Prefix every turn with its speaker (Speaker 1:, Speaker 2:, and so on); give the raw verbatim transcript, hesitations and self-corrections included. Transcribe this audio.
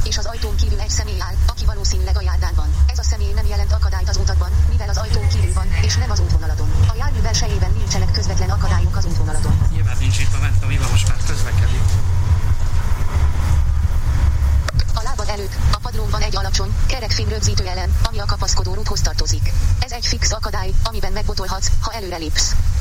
Speaker 1: és az ajtón kívül egy személy áll, aki valószínűleg a járdán van. Ez a személy nem jelent akadályt az utakban, mivel az ajtón kívül van, és nem az útvonaladon. A jármű belsejében nincsenek közvetlen akadályok az útvonaladon.
Speaker 2: Nyilván nincs itt a Venta Viva, most már közlekedik.
Speaker 1: A lábad előtt, a padlón van egy alacsony, kerekfém rögzítő elem, ami a kapaszkodó rúdhoz tartozik. Ez egy fix akadály, amiben megbotolhatsz, ha előre lépsz.